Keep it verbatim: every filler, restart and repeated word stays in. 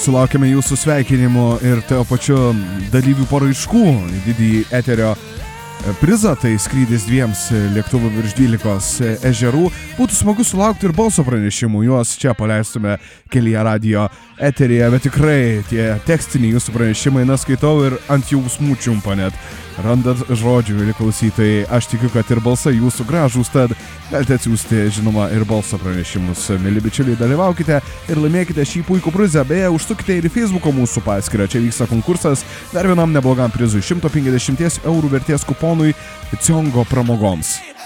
Sulaukėme jūsų sveikinimų ir tuo pačiu dalyvių paraiškų į didįjį eterio prizą, tai skrydis dviems lėktuvų virš dvylikos ežerų. Būtų smagu sulaukti ir balso pranešimų, juos čia paleistume kelyje radio eteryje, bet tikrai tie tekstiniai jūsų pranešimai neskaitau ir ant jausmų čiumpa net. Randat žodžių, mėly klausytojai, aš tikiu, kad ir balsai jūsų gražūs, tad galite atsiųsti, žinoma, ir balso pranešimus. Mėly bičiuliai, dalyvaukite ir laimėkite šį puikų prizą. Beje, užsukite ir į Facebooko mūsų paskyrą. Čia vyksta konkursas dar vienam neblogam prizui, šimto penkiasdešimt eurų vertės kuponui Ciongo pramogoms.